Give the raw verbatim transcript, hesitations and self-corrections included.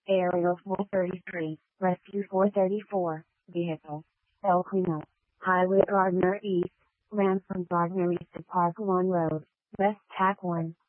Aerial four thirty-three, Rescue four thirty-four, Vehicle, El Quino, Highway Gardner East, ramp from Gardner East to Park Lawn Road, West Tack one.